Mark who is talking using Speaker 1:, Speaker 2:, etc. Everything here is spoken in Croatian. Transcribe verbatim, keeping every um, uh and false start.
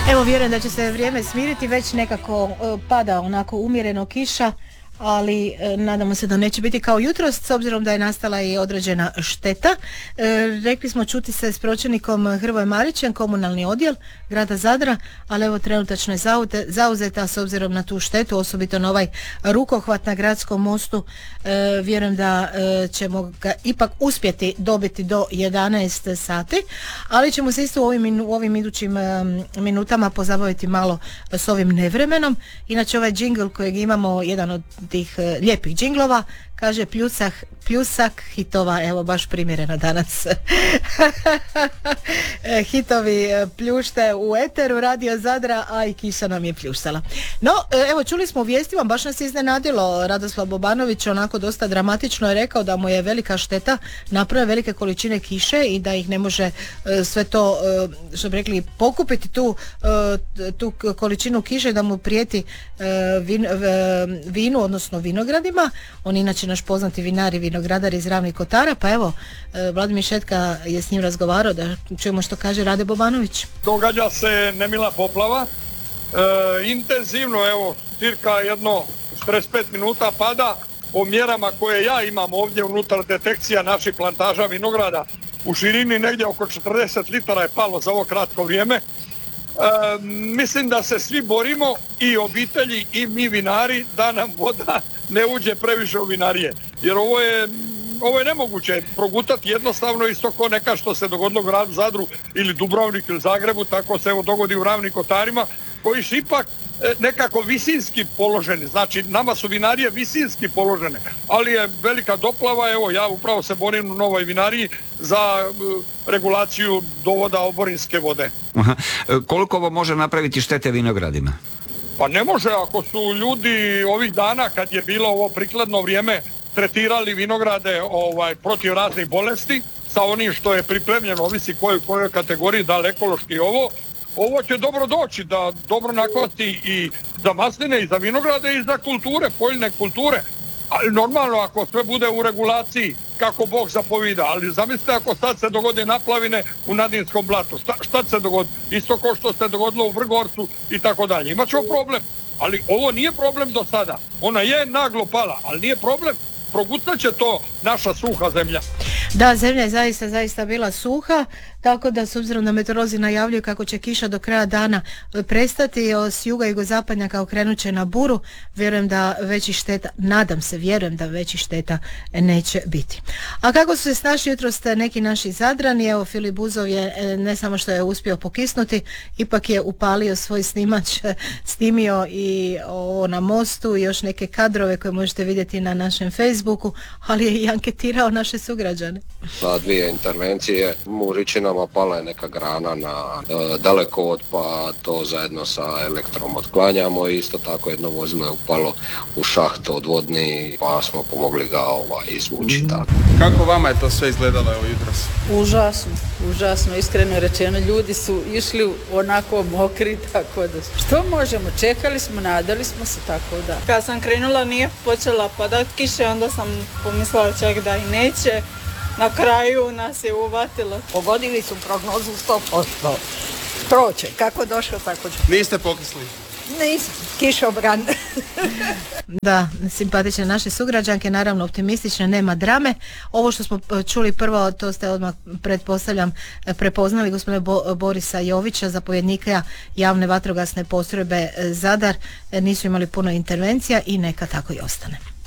Speaker 1: Evo, vjerujem da će se vrijeme smiriti, već nekako pada onako umjereno kiša, ali e, nadamo se da neće biti kao jutros, s obzirom da je nastala i određena šteta. E, rekli smo čuti se s pročelnikom Hrvojem Marićem, komunalni odjel grada Zadra, ali evo trenutačno je zaute, zauzeta s obzirom na tu štetu, osobito na ovaj rukohvat na gradskom mostu. E, vjerujem da e, ćemo ga ipak uspjeti dobiti do jedanaest sati, ali ćemo se isto u ovim, u ovim idućim e, minutama pozabaviti malo s ovim nevremenom. Inače, ovaj džingl kojeg imamo, jedan od tih uh, lijepih džinglova, kaže pljusak, pljusak hitova, evo baš primjereno danas. Hitovi pljušte u eteru Radio Zadra, a i kiša nam je pljuštala. No, evo, čuli smo u vijestima, baš nas je iznenadilo, Radoslav Bobanović onako dosta dramatično je rekao da mu je velika šteta, napravio velike količine kiše i da ih ne može uh, sve to, uh, što bi rekli, pokupiti tu, uh, tu količinu kiše, da mu prijeti uh, vin, uh, vinu, odnosno vinogradima. On inače naš poznati vinar i vinogradar iz Ravnih Kotara, pa evo, Vladimir Šetka je s njim razgovarao, da čujemo što kaže Rade Bobanović.
Speaker 2: Događa se nemila poplava, e, intenzivno, evo, cirka jedno četrdeset pet minuta pada. Po mjerama koje ja imam ovdje unutar detekcija naših plantaža vinograda, u širini negdje oko četrdeset litara je palo za ovo kratko vrijeme. E, mislim da se svi borimo, i obitelji i mi vinari, da nam voda ne uđe previše u vinarije, jer ovo je, ovo je nemoguće progutati jednostavno, isto ko neka što se dogodilo u gradu Zadru ili Dubrovniku ili Zagrebu, tako se evo dogodi u Ravnim Kotarima, koji su ipak nekako visinski položeni, znači nama su vinarije visinski položene, ali je velika doplava. Evo, ja upravo se borim u novoj vinariji za regulaciju dovoda oborinske vode.
Speaker 3: Aha. Koliko ovo može napraviti štete vinogradima?
Speaker 2: Pa ne može, ako su ljudi ovih dana, kad je bilo ovo prikladno vrijeme, tretirali vinograde ovaj, protiv raznih bolesti sa onim što je pripremljeno, ovisi kojoj, kojoj kategoriji, da li ekološki ovo, ovo će dobro doći, da dobro nakvati i za masline i za vinograde i za kulture, poljne kulture. Ali normalno, ako sve bude u regulaciji kako Bog zapovida, ali zamislite ako sad se dogode naplavine u Nadinskom blatu, šta, šta se dogodi? Isto kao što se dogodilo u Vrgorcu i tako dalje. Imaćemo problem, ali ovo nije problem do sada. Ona je naglo pala, ali nije problem. Progutat će to naša suha zemlja.
Speaker 1: Da, zemlja je zaista, zaista bila suha, tako da s obzirom da meteorolozi najavljuju kako će kiša do kraja dana prestati, s juga i jugozapadnjaka okrenut će na buru, vjerujem da veći šteta, nadam se, vjerujem da veći šteta neće biti. A kako su se snašli jutros neki naši Zadrani, evo Filip Buzov je, ne samo što je uspio pokisnuti, ipak je upalio svoj snimač, snimio i o, na mostu i još neke kadrove koje možete vidjeti na našem Facebooku, ali je i anketirao naše sugrađane.
Speaker 4: Na dvije intervencije u Ričinama pala je neka grana na e, dalekovod, pa to zajedno sa elektrom otklanjamo, i isto tako jedno vozilo je upalo u šaht odvodni, pa smo pomogli ga ovaj, izvući. Tako.
Speaker 5: Kako vama je to sve izgledalo evo jutros?
Speaker 6: Užasno, užasno, iskreno rečeno, ljudi su išli onako mokri, tako da što možemo, čekali smo, nadali smo se, tako da.
Speaker 7: Kad sam krenula nije počela padat kiše, onda sam pomislila čak da i neće. Na kraju nas je uvatilo.
Speaker 8: Pogodili su prognozu sto posto. Proće, kako došlo, tako će.
Speaker 5: Niste pokisli?
Speaker 8: Nisam, kišobran.
Speaker 1: Da, simpatične naše sugrađanke, naravno optimistične, nema drame. Ovo što smo čuli prvo, to ste odmah, pretpostavljam, prepoznali, gospodine Bo- Borisa Jovića, zapovjednika javne vatrogasne postrojbe Zadar. Nisu imali puno intervencija i neka tako i ostane.